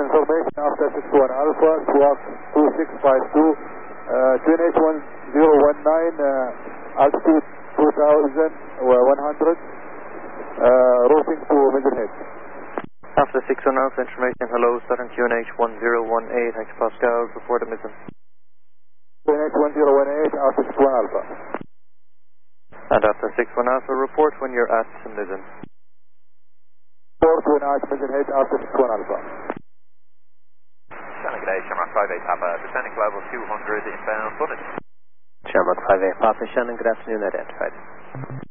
information after 61 Alpha, squawk 2652, twin H1019, altitude 2100, routing to Maidenhead. After 61 Alpha information, hello, Southern QNH 1018, hectopascals, report at Mizzen. QNH 1018, after 61 Alpha. And after 61 Alpha, report when you're at Mizzen. Report when at Maidenhead after 61 Alpha. Shannon, good day, Shamrock 58 Papa, descending to level 200, inbound, Bunnet. Shamrock 58 Papa, Shannon, good afternoon, identified.